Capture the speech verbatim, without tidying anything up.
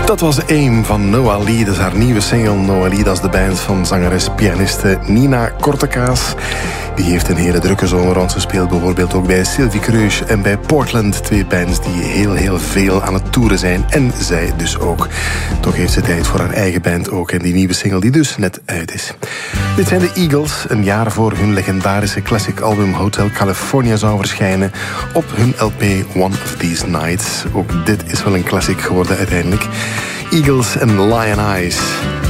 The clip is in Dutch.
Dat was Aim van Noah Lee. Dat is haar nieuwe single. Noah Lee, dat is de band van zangeres-pianiste Nina Kortekaas. Die heeft een hele drukke zomer, want ze speelt bijvoorbeeld ook bij Sylvie Kreusch en bij Portland. Twee bands die heel, heel veel aan het toeren zijn. En zij dus ook. Toch heeft ze tijd voor haar eigen band ook. En die nieuwe single die dus net uit is. Dit zijn de Eagles. Een jaar voor hun legendarische classic album Hotel California zou verschijnen. Op hun L P One of These Nights. Ook dit is wel een classic geworden uiteindelijk. Eagles en Lion Eyes.